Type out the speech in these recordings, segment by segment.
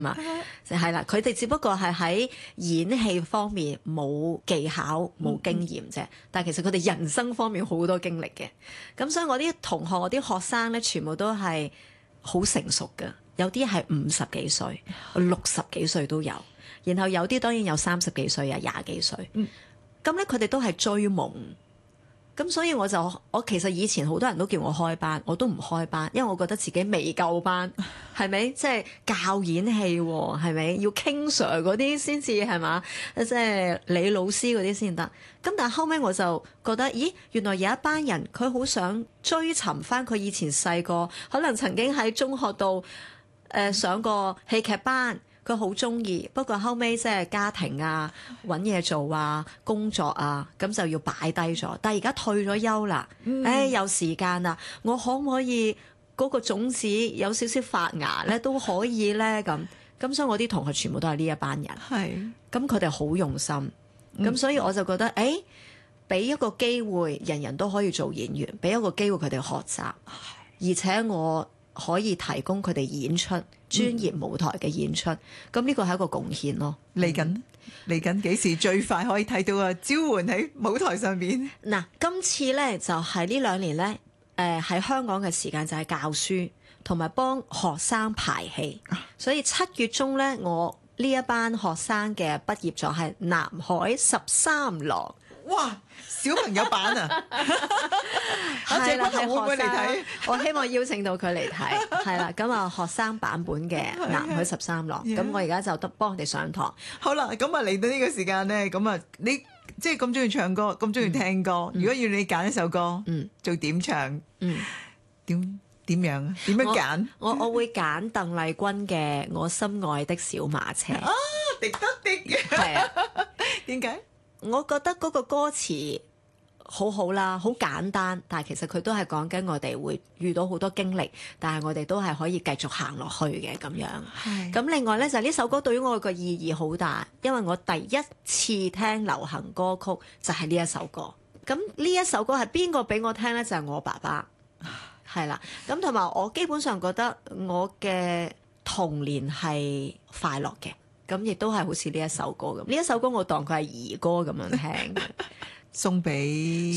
嘛，係啦，佢哋只不過係喺演戲方面冇技巧冇經驗啫，但係其實佢哋人生方面好多經歷嘅。咁所以我啲同學我啲學生咧，全部都係好成熟嘅，有啲係50幾歲、60幾歲都有，然後有啲當然有30幾歲啊、20幾歲。咁咧佢哋都係追夢。咁所以我其實以前好多人都叫我開班，我都唔開班，因為我覺得自己未夠班，係咪？即係教演戲喎，係咪？要 King Sir 嗰啲先至係嘛？即係李老師嗰啲先得。咁但係後尾我就覺得，咦，原來有一班人佢好想追尋翻佢以前細個，可能曾經喺中學度上過戲劇班。佢好中意，不過後尾即係家庭啊、揾嘢做啊、工作啊，咁就要擺低咗。但係而家退咗休啦，有時間啦，我可唔可以嗰個種子有少少發芽咧？都可以咧咁。所以我啲同學全部都係呢一班人，係咁佢哋好用心，咁所以我就覺得，俾一個機會，人人都可以做演員，俾一個機會佢哋學習，而且我可以提供佢哋演出。專業舞台嘅演出，咁呢個係一個貢獻咯。 嚟緊幾時最快可以睇到啊？招喚喺舞台上邊嗱，今次呢就係呢2年呢，喺香港嘅時間就係教書同埋幫學生排戲，所以7月中呢，我呢一班學生嘅畢業作係《南海13郎》。 哇！小朋友版啊， 係啦， 會唔會嚟睇？ 我希望邀請到佢嚟睇，係啦，咁啊學生版本嘅《南海13郎》，咁我而家就得幫佢哋上堂。 好啦，咁啊嚟到呢個時間咧，咁啊你即係咁中意唱歌，咁中意聽歌，如果要你揀一首歌，做點唱，點樣啊？點樣揀？ 我會揀鄧麗君嘅《我心愛的小馬車》。 啊，滴得滴嘅，係啊，點解？ 我覺得嗰個歌詞好好啦，好簡單，但係其實佢都係講緊我哋會遇到好多經歷，但係我哋都係可以繼續行落去嘅咁樣。咁另外呢，就係呢首歌對於我個意義好大，因為我第一次聽流行歌曲就係呢一首歌。咁呢一首歌係邊個俾我聽呢？就係我爸爸，係啦。咁同埋我基本上覺得我嘅童年係快樂嘅。咁亦都係好似呢一首歌咁，呢一首歌我當佢係兒歌咁樣聽嘅，送俾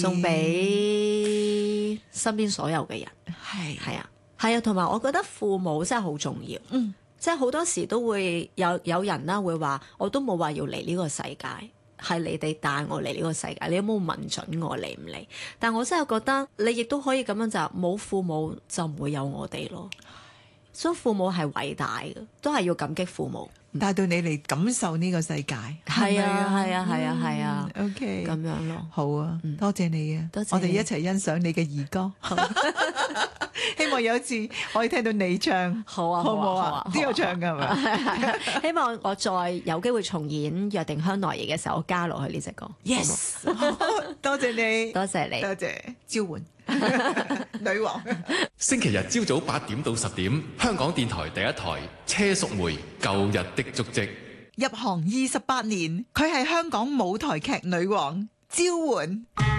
身邊所有嘅人，係啊，同埋我覺得父母真係好重要，即係好多時都會有人啦會話，我都冇話要嚟呢個世界，係你哋帶我嚟呢個世界，你有冇問準我嚟唔嚟？但我真係覺得你亦都可以咁樣就冇父母就唔會有我哋咯，所以父母係偉大嘅，都係要感激父母。 帶到你嚟感受呢個世界， 係啊 ，OK， 咁樣咯， 好啊，多謝你啊， 多謝你， 我哋一齊欣賞你嘅兒歌，希望有一次可以聽到你唱，好唔好啊？都有唱㗎係咪？ 希望我再有機會重演《約定香奈兒》嘅時候，我加落去呢隻歌。 Yes， 多謝你， 多謝你， 多謝召喚女王。 星期日朝早8點到10點，香港電台第一台車淑梅舊日的足跡。 入行28年，佢係香港舞台劇女王，召喚。